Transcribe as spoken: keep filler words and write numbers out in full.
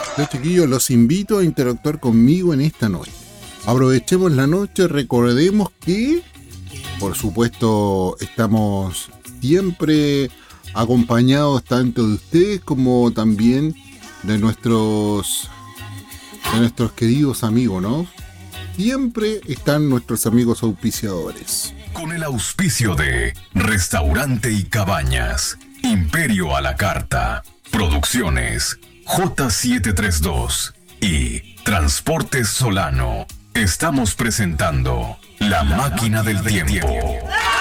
Yo, chiquillos, los invito a interactuar conmigo en esta noche. Aprovechemos la noche, recordemos que, por supuesto, estamos siempre acompañados tanto de ustedes como también de nuestros, de nuestros queridos amigos, ¿no? Siempre están nuestros amigos auspiciadores. Con el auspicio de Restaurante y Cabañas, Imperio a la Carta, Producciones J setecientos treinta y dos y Transportes Solano, estamos presentando La Máquina del Tiempo.